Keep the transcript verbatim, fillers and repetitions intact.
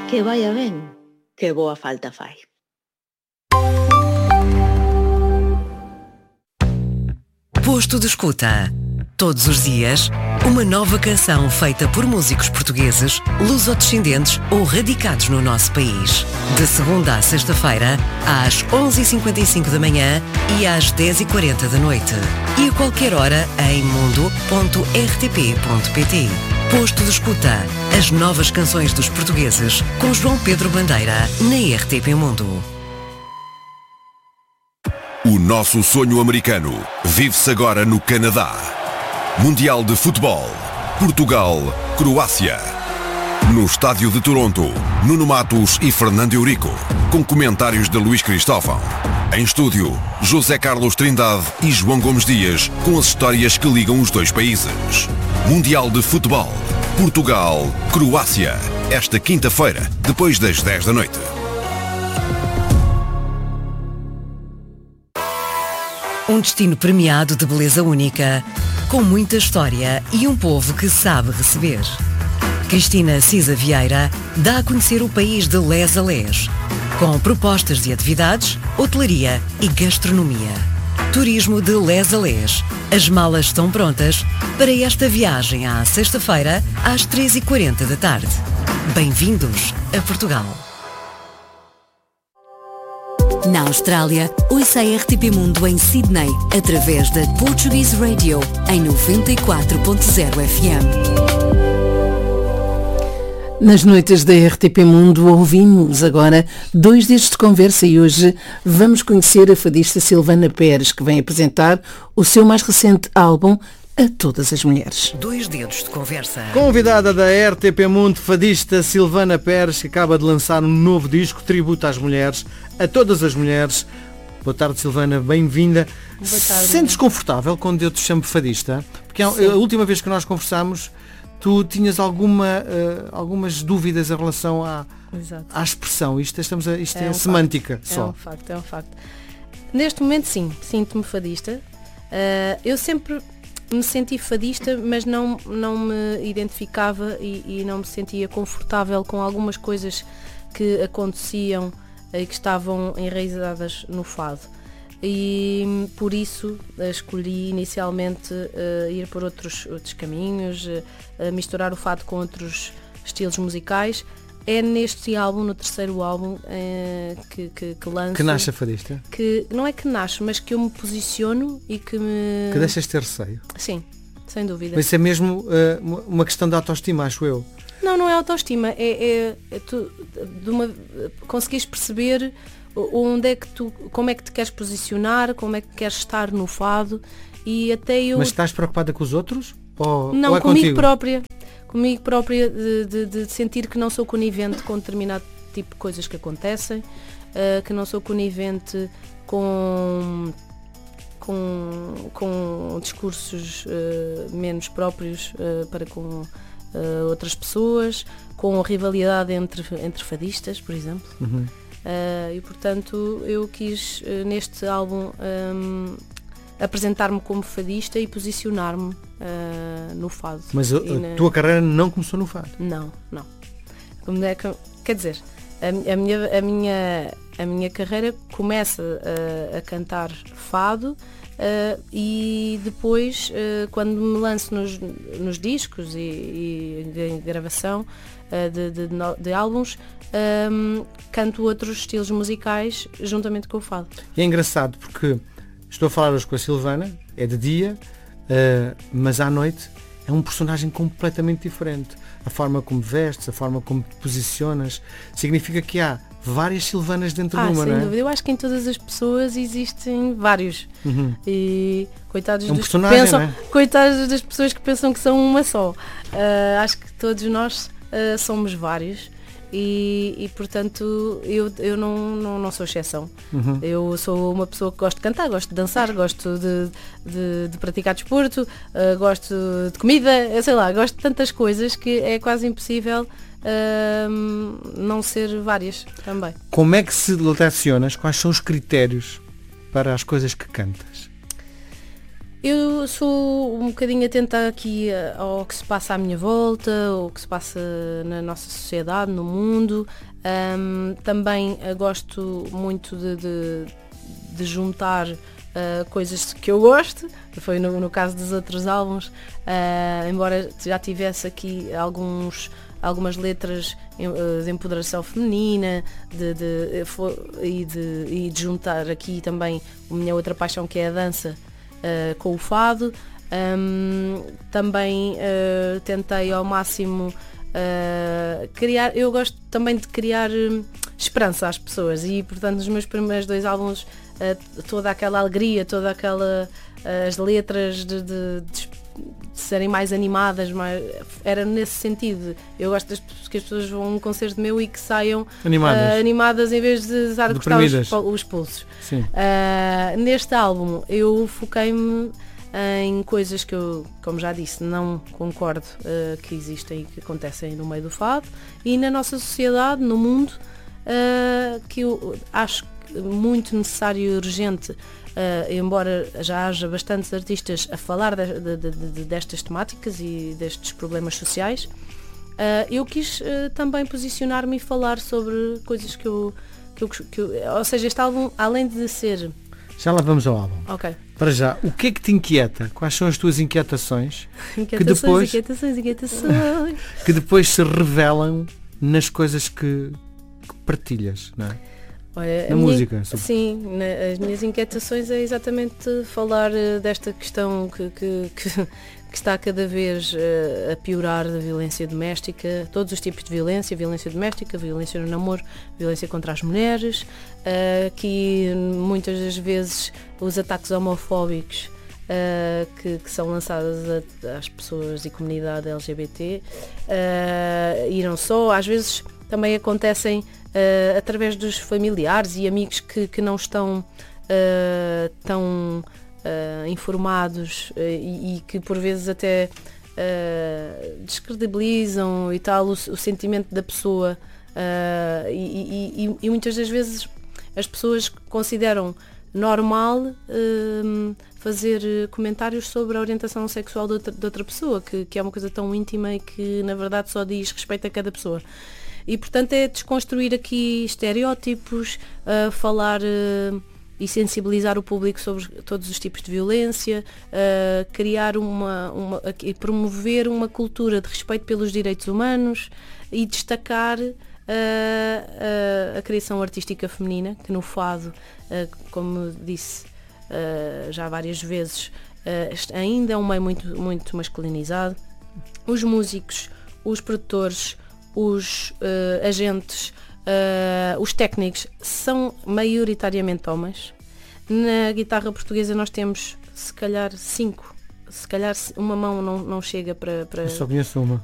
Que vaya ben, que boa falta fai. Posto de escuta. Todos os dias, uma nova canção feita por músicos portugueses, lusodescendentes ou radicados no nosso país. De segunda à sexta-feira, às onze e cinquenta e cinco da manhã e às dez e quarenta da noite. E a qualquer hora em mundo ponto r t p ponto p t. Posto de escuta. As novas canções dos portugueses, com João Pedro Bandeira, na R T P Mundo. O nosso sonho americano vive-se agora no Canadá. Mundial de Futebol. Portugal, Croácia. No estádio de Toronto, Nuno Matos e Fernando Eurico, com comentários de Luís Cristóvão. Em estúdio, José Carlos Trindade e João Gomes Dias, com as histórias que ligam os dois países. Mundial de Futebol. Portugal, Croácia. Esta quinta-feira, depois das dez da noite. Um destino premiado de beleza única, com muita história e um povo que sabe receber. Cristina Cisa Vieira dá a conhecer o país de les a les, com propostas de atividades, hotelaria e gastronomia. Turismo de les a les. As malas estão prontas para esta viagem à sexta-feira, às três e quarenta da tarde. Bem-vindos a Portugal. Na Austrália, ouça a R T P Mundo em Sydney, através da Portuguese Radio, em noventa e quatro ponto zero F M. Nas noites da R T P Mundo ouvimos agora dois dedos de conversa e hoje vamos conhecer a fadista Silvana Pérez, que vem apresentar o seu mais recente álbum, A Todas as Mulheres. Dois dedos de conversa. Convidada da R T P Mundo, fadista Silvana Pérez, que acaba de lançar um novo disco, tributo às mulheres, a todas as mulheres. Boa tarde, Silvana, bem-vinda. Boa tarde. Sentes confortável quando eu te chamo fadista? Porque a, a última vez que nós conversámos, tu tinhas alguma, uh, algumas dúvidas em relação à, à expressão. Isto, estamos a, isto é, é um semântica facto. só. É um facto, é um facto. Neste momento, sim, sinto-me fadista. Uh, eu sempre me senti fadista, mas não, não me identificava e, e não me sentia confortável com algumas coisas que aconteciam e que estavam enraizadas no fado. E por isso escolhi inicialmente uh, ir por outros, outros caminhos, uh, misturar o fado com outros estilos musicais. É neste álbum, no terceiro álbum, uh, que, que, que lanço... Que nasce a fadista? Que não é que nasce, mas que eu me posiciono e que me... Que deixas ter receio? Sim, sem dúvida. Mas isso é mesmo uh, uma questão de autoestima, acho eu. Não, não é autoestima, é, é, é tu, de uma, conseguires perceber onde é que tu, como é que te queres posicionar, como é que queres estar no fado e até eu... Mas estás preocupada com os outros? Ou, não, ou é comigo contigo? própria, comigo própria de, de, de sentir que não sou conivente com determinado tipo de coisas que acontecem, uh, que não sou conivente com... com, com discursos uh, menos próprios uh, para com Uh, outras pessoas, com a rivalidade entre, entre fadistas, por exemplo. Uhum. Uh, e portanto eu quis uh, neste álbum um, apresentar-me como fadista e posicionar-me uh, no fado. Mas a, a na... tua carreira não começou no fado? Não, não. Como é que, quer dizer, a, a, minha, a, minha, a minha carreira começa uh, a cantar fado. Uh, e depois uh, quando me lanço nos, nos discos e, e em gravação uh, de, de, de álbuns um, canto outros estilos musicais juntamente com o fado. E é engraçado porque estou a falar hoje com a Silvana, é de dia, uh, mas à noite é um personagem completamente diferente. A forma como vestes, a forma como te posicionas, significa que há várias Silvanas dentro ah, de uma, sem não é? dúvida. Eu acho que em todas as pessoas existem vários. Uhum. E coitados, é um dos que personagem, pensam, não é? coitados das pessoas que pensam que são uma só. Uh, acho que todos nós uh, somos vários. E, e portanto eu, eu não, não, não sou exceção. Uhum. Eu sou uma pessoa que gosto de cantar, gosto de dançar, gosto de, de, de praticar desporto, uh, gosto de comida, sei lá, gosto de tantas coisas que é quase impossível uh, não ser várias também. Como é que se selecionas? Quais são os critérios para as coisas que cantas? Eu sou um bocadinho atenta aqui ao que se passa à minha volta, ao que se passa na nossa sociedade, no mundo. Um, também gosto muito de, de, de juntar uh, coisas que eu gosto, foi no, no caso dos outros álbuns, uh, embora já tivesse aqui alguns, algumas letras de empoderação feminina de, de, e, de, e de juntar aqui também a minha outra paixão, que é a dança, Uh, com o fado. Um, também uh, tentei ao máximo uh, criar, eu gosto também de criar uh, esperança às pessoas e portanto nos meus primeiros dois álbuns uh, toda aquela alegria, toda aquela uh, as letras de, de, de, de serem mais animadas, mais, era nesse sentido. Eu gosto das, que as pessoas vão a um concerto meu e que saiam animadas, uh, animadas em vez de estar a cortar os, os pulsos. Sim. Uh, neste álbum eu foquei-me em coisas que eu, como já disse, não concordo uh, que existem e que acontecem no meio do fado e na nossa sociedade, no mundo, uh, que eu acho muito necessário e urgente, uh, embora já haja bastantes artistas a falar de, de, de, de, destas temáticas e destes problemas sociais, uh, eu quis uh, também posicionar-me e falar sobre coisas que eu, que eu, que eu... Ou seja, este álbum, além de ser... Já lá vamos ao álbum. Ok. Para já, o que é que te inquieta? Quais são as tuas inquietações? Inquietações, que depois, inquietações, inquietações. Que depois se revelam nas coisas que, que partilhas, não é? Olha, na música. Minha, sim, na, as minhas inquietações é exatamente falar uh, desta questão que, que, que, que está cada vez uh, a piorar, da violência doméstica, todos os tipos de violência, violência doméstica, violência no namoro, violência contra as mulheres, uh, que muitas das vezes os ataques homofóbicos uh, que, que são lançados a, às pessoas e comunidade L G B T uh, e não só, às vezes também acontecem Uh, através dos familiares e amigos que, que não estão uh, tão uh, informados uh, e, e que por vezes até uh, descredibilizam e tal o, o sentimento da pessoa uh, e, e, e muitas das vezes as pessoas consideram normal uh, fazer comentários sobre a orientação sexual de outra, de outra pessoa, que, que é uma coisa tão íntima e que na verdade só diz respeito a cada pessoa. E portanto é desconstruir aqui estereótipos, uh, falar uh, e sensibilizar o público sobre todos os tipos de violência, uh, criar uma, uma e promover uma cultura de respeito pelos direitos humanos e destacar uh, uh, a criação artística feminina, que no fado, uh, como disse uh, já várias vezes, uh, ainda é um meio muito, muito masculinizado. Os músicos, os produtores, os uh, agentes, uh, os técnicos são maioritariamente homens. Na guitarra portuguesa nós temos se calhar cinco, se calhar uma mão não, não chega para, para... Eu só conheço uma.